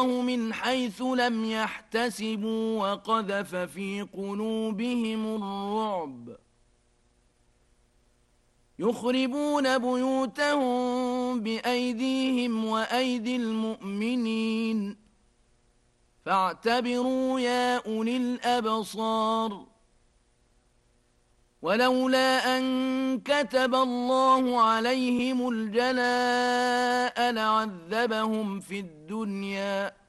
الله من حيث لم يحتسبوا وقذف في قلوبهم الرعب يخربون بيوتهم بأيديهم وأيدي المؤمنين فاعتبروا يا أولي الأبصار ولولا أن كتب الله عليهم الجلاء لعذبهم في الدنيا